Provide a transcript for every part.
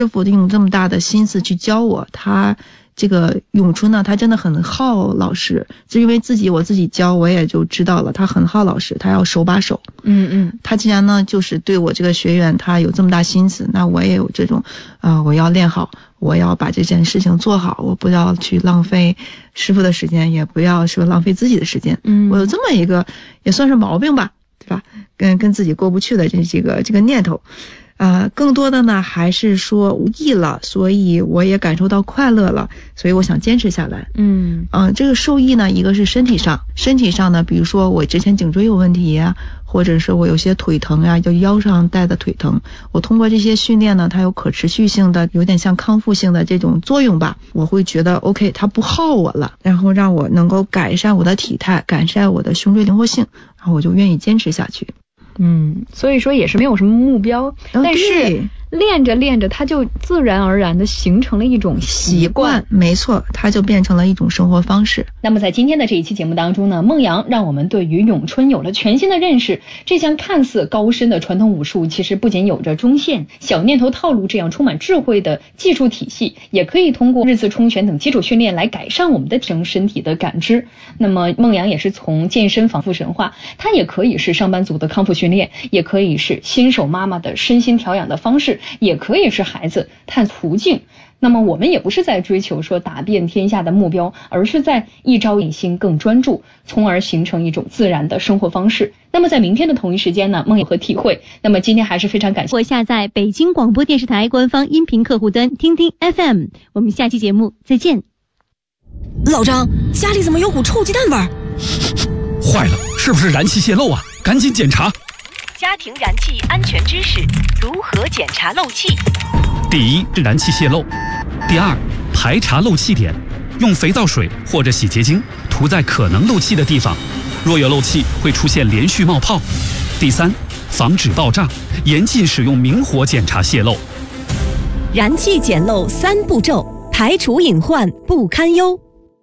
师傅用这么大的心思去教我，他这个咏春呢，他真的很好老师，就因为我自己教，我也就知道了，他很好老师，他要手把手。他既然呢就是对我这个学员他有这么大心思，那我也有这种我要练好，我要把这件事情做好，我不要去浪费师傅的时间，也不要说浪费自己的时间。我有这么一个也算是毛病吧，对吧？跟自己过不去的这个念头。更多的呢还是说无益了，所以我也感受到快乐了，所以我想坚持下来。这个受益呢，一个是身体上呢，比如说我之前颈椎有问题啊，或者是我有些腿疼啊，就腰上带的腿疼，我通过这些训练呢，它有可持续性的，有点像康复性的这种作用吧，我会觉得 OK， 它不耗我了，然后让我能够改善我的体态，改善我的胸椎灵活性，然后我就愿意坚持下去。 所以说也是没有什么目标，但是练着练着它就自然而然的形成了一种习惯。 没错，它就变成了一种生活方式。 那么在今天的这一期节目当中呢，孟阳让我们对于咏春有了全新的认识。这项看似高深的传统武术，其实不仅有着中线、小念头套路这样充满智慧的技术体系，也可以通过日字冲拳等基础训练来改善我们的提升身体的感知。那么孟阳也是从健身防复神话，它也可以是上班族的康复训练，也可以是新手妈妈的身心调养的方式，也可以是孩子探途径。那么我们也不是在追求说打遍天下的目标，而是在一朝一夕更专注，从而形成一种自然的生活方式。那么在明天的同一时间呢，梦有何体会？那么今天还是非常感谢我下载北京广播电视台官方音频客户端听听 FM， 我们下期节目再见。 老张，家里怎么有股臭鸡蛋味儿？ 坏了，是不是燃气泄漏啊？赶紧检查。 家庭燃气安全知识：如何检查漏气？ 第一是燃气泄漏，第二排查漏气点，用肥皂水或者洗洁精涂在可能漏气的地方，若有漏气会出现连续冒泡。第三，防止爆炸，严禁使用明火检查泄漏。 燃气检漏3步骤，排除隐患不堪忧。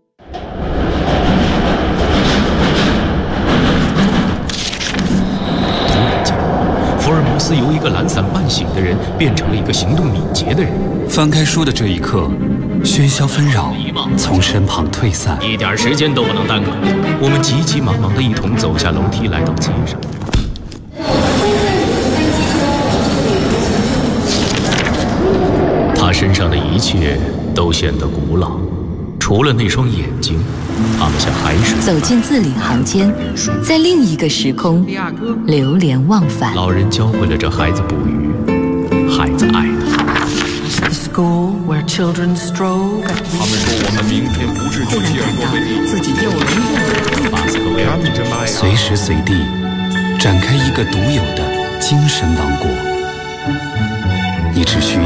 福尔摩斯由一个懒散半醒的人变成了一个行动敏捷的人。 翻开书的这一刻，喧嚣纷扰从身旁退散， 一点时间都不能耽搁。我们急急忙忙地一同走下楼梯，来到街上。他身上的一切都显得古老，除了那双眼睛，他们像海水走进字里行间，在另一个时空流连忘返。 老人教会了这孩子捕鱼，孩子爱他。 The school where children strove。 他们说我们明天不是去切尔诺贝利， 自己又能马斯克维尔随时随地展开一个独有的精神王国。你只需